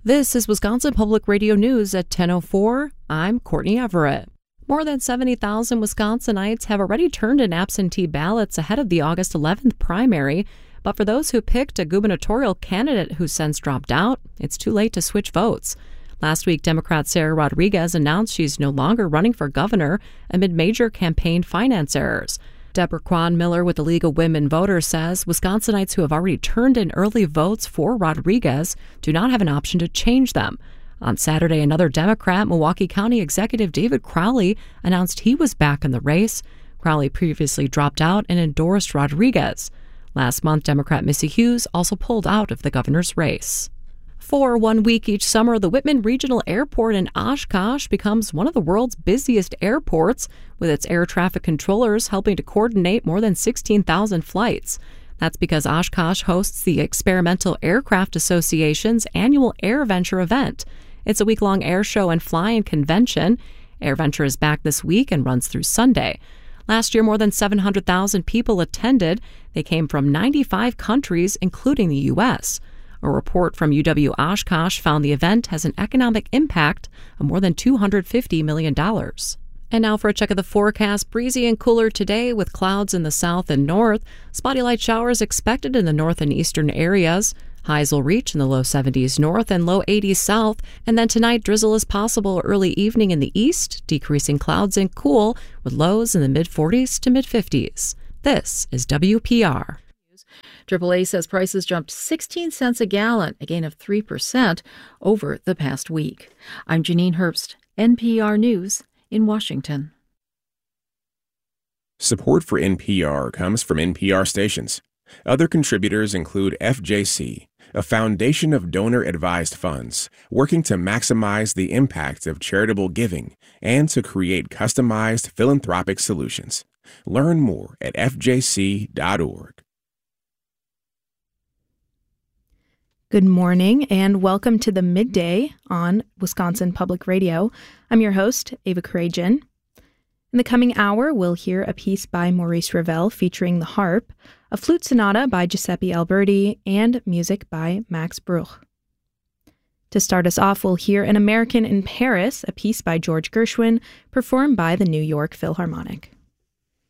This is Wisconsin Public Radio News at 10:04. I'm Courtney Everett. More than 70,000 Wisconsinites have already turned in absentee ballots ahead of the August 11th primary. But for those who picked a gubernatorial candidate who since dropped out, it's too late to switch votes. Last week, Democrat Sarah Rodriguez announced she's no longer running for governor amid major campaign finance errors. Deborah Kwan Miller with the League of Women Voters says Wisconsinites who have already turned in early votes for Rodriguez do not have an option to change them. On Saturday, another Democrat, Milwaukee County Executive David Crowley, announced he was back in the race. Crowley previously dropped out and endorsed Rodriguez. Last month, Democrat Missy Hughes also pulled out of the governor's race. For 1 week each summer, the Whitman Regional Airport in Oshkosh becomes one of the world's busiest airports, with its air traffic controllers helping to coordinate more than 16,000 flights. That's because Oshkosh hosts the Experimental Aircraft Association's annual AirVenture event. It's a week-long air show and fly-in convention. AirVenture is back this week and runs through Sunday. Last year, more than 700,000 people attended. They came from 95 countries, including the U.S. A report from UW Oshkosh found the event has an economic impact of more than $250 million. And now for a check of the forecast. Breezy and cooler today with clouds in the south and north. Spotty light showers expected in the north and eastern areas. Highs will reach in the low 70s north and low 80s south. And then tonight, drizzle is possible early evening in the east, decreasing clouds and cool with lows in the mid-40s to mid-50s. This is WPR. AAA says prices jumped 16 cents a gallon, a gain of 3% over the past week. I'm Janine Herbst, NPR News in Washington. Support for NPR comes from NPR stations. Other contributors include FJC, a foundation of donor-advised funds working to maximize the impact of charitable giving and to create customized philanthropic solutions. Learn more at fjc.org. Good morning and welcome to the Midday on Wisconsin Public Radio. I'm your host, Ava Karajan. In the coming hour, we'll hear a piece by Maurice Ravel featuring the harp, a flute sonata by Giuseppe Alberti, and music by Max Bruch. To start us off, we'll hear An American in Paris, a piece by George Gershwin, performed by the New York Philharmonic.